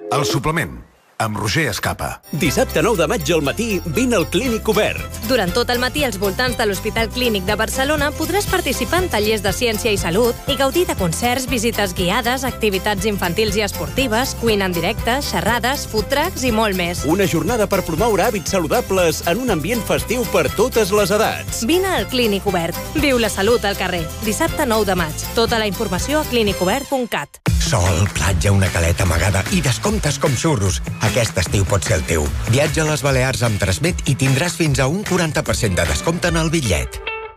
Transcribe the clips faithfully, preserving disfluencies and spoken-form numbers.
El suplement, amb Roger Escapa. Dissabte nou de maig al matí, vine al Clínic Obert. Durant tot el matí, als voltants de l'Hospital Clínic de Barcelona, podràs participar en tallers de ciència i salut i gaudir de concerts, visites guiades, activitats infantils i esportives, cuina en directe, xerrades, food trucks i molt més. Una jornada per promoure hàbits saludables en un ambient festiu per totes les edats. Vine al Clínic Obert. Viu la salut al carrer. Dissabte nou de maig. Tota la informació a clínic obert punt cat. Sol, platja, una caleta amagada i descomptes com xurros. Aquest estiu pot ser el teu. Viatja a les Balears amb Transmet i tindràs fins a un quaranta per cent de descompte en el bitllet.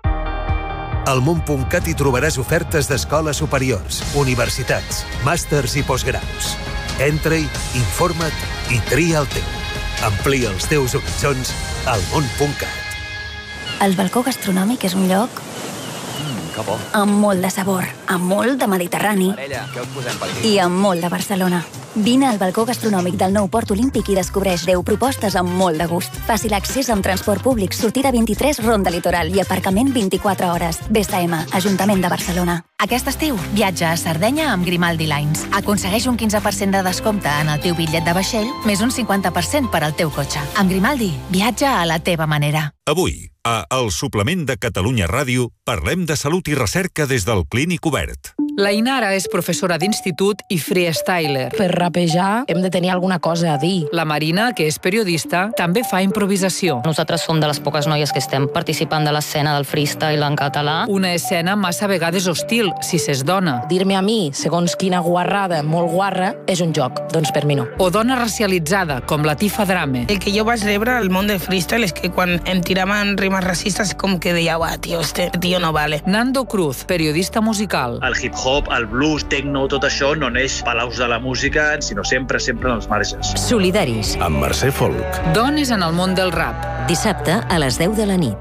Al món punt cat hi trobaràs ofertes d'escoles superiors, universitats, màsters i postgraus. Entra-hi, informa't i tria el teu. Amplia els teus horitzons al món punt cat. El balcó gastronòmic és un lloc Que bo. amb molt de sabor, amb molt de Mediterrani Parella, què us posem per aquí? i amb molt de Barcelona. Vine al balcó gastronòmic del nou Port Olímpic i descobreix deu propostes amb molt de gust. Fàcil accés amb transport públic, sortida vint-i-tres, Ronda Litoral i aparcament vint-i-quatre hores. B S M, Ajuntament de Barcelona. Aquest estiu, viatja a Sardenya amb Grimaldi Lines. Aconsegueix un quinze per cent de descompte en el teu bitllet de vaixell, més un cinquanta per cent per al teu cotxe. Amb Grimaldi, viatja a la teva manera. Avui, a El Suplement de Catalunya Ràdio, parlem de salut i recerca des del Clínic Obert. La Inara és professora d'institut i freestyler. Per rapejar hem de tenir alguna cosa a dir. La Marina, que és periodista, també fa improvisació. Nosaltres som de les poques noies que estem participant de l'escena del freestyle en català. Una escena massa vegades hostil, si s'és dona. Dir-me a mi, segons quina guarrada, molt guarra, és un joc. Doncs per mi no. O dona racialitzada, com la Tifa Drame. El que jo vaig rebre al món del freestyle és que quan em tiraven rimes racistes com que deia, uah, tio, este tio no vale. Nando Cruz, periodista musical. El hip-hop, el blues, techno, tot això no neix palaus de la música, sinó sempre, sempre en els marges. Solidaris. Amb Mercè Folk. Dones en el món del rap. Dissabte a les deu de la nit.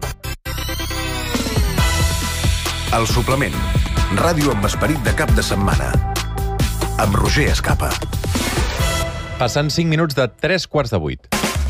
El suplement. Ràdio amb esperit de cap de setmana. Amb Roger Escapa. Passant cinc minuts de tres quarts de vuit.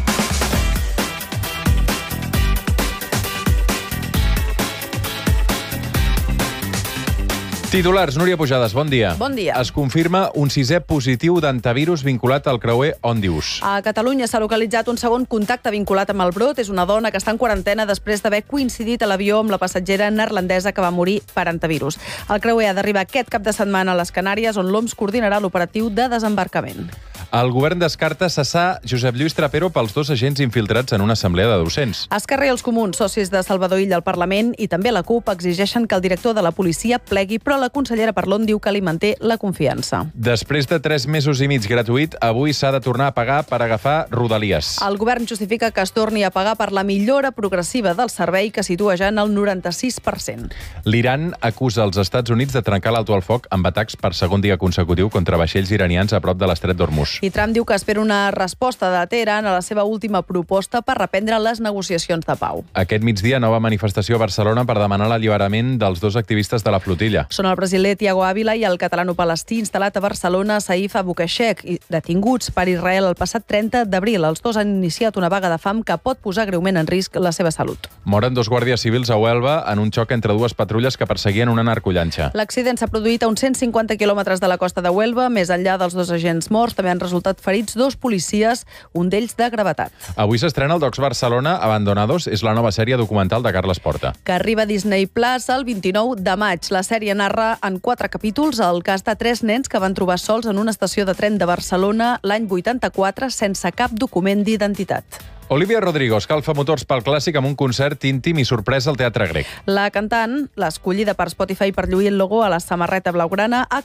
Titulars, Núria Pujades, bon dia. Bon dia. Es confirma un sisè positiu d'antivirus vinculat al creuer Òndius. A Catalunya s'ha localitzat un segon contacte vinculat amb el brot. És una dona que està en quarantena després d'haver coincidit a l'avió amb la passatgera neerlandesa que va morir per antivirus. El creuer ha d'arribar aquest cap de setmana a les Canàries, on l'O M S coordinarà l'operatiu de desembarcament. El govern descarta cessar Josep Lluís Trapero pels dos agents infiltrats en una assemblea de docents. Esquerra i els comuns, socis de Salvador Illa al Parlament, i també la CUP exigeixen que el director de la policia plegui, però la consellera Parlon diu que li manté la confiança. Després de tres mesos i mig gratuït, avui s'ha de tornar a pagar per agafar Rodalies. El govern justifica que es torni a pagar per la millora progressiva del servei, que situa ja en el noranta-sis per cent. L'Iran acusa els Estats Units de trencar l'alto al foc amb atacs per segon dia consecutiu contra vaixells iranians a prop de l'estret d'Hormuz. I Trump diu que espera una resposta de Teheran a la seva última proposta per reprendre les negociacions de pau. Aquest migdia, nova manifestació a Barcelona per demanar l'alliberament dels dos activistes de la flotilla. Són el brasiler Tiago Ávila i el catalano-palestí instal·lat a Barcelona, Saif Abukeshek, detinguts per Israel el passat trenta d'abril. Els dos han iniciat una vaga de fam que pot posar greument en risc la seva salut. Moren dos guàrdies civils a Huelva en un xoc entre dues patrulles que perseguien una narcollanxa. L'accident s'ha produït a uns cent cinquanta quilòmetres de la costa de Huelva. Més enllà dels dos agents morts, també han resultat ferits dos policies, un d'ells de gravetat. Avui s'estrena el Docs Barcelona Abandonados, és la nova sèrie documental de Carles Porta. Que arriba a Disney Plus el vint-i-nou de maig. La sèrie narra en quatre capítols el cas de tres nens que van trobar sols en una estació de tren de Barcelona l'any vuitanta-quatre sense cap document d'identitat. Olivia Rodrigo escalfa motors pel clàssic amb un concert íntim i sorpresa al Teatre Grec. La cantant, l'escollida per Spotify per lluir el logo a la samarreta blaugrana, ha